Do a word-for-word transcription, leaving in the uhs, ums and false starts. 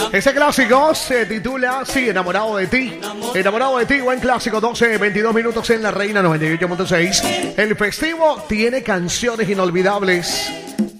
Ese clásico se titula, sí, Enamorado de ti. Enamorado de ti, buen clásico, doce, veintidós minutos en La Reina noventa y ocho punto seis. El festivo tiene canciones inolvidables.